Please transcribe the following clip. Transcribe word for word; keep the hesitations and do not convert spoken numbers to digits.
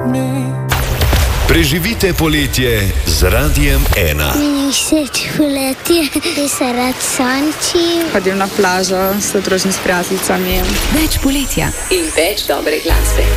Preživite poletje z Radiem ena. Meni všeč poletje, ker se rad sonči. Hodim na plažo s družnim s prijateljicami. Več poletja in več dobre glasbe.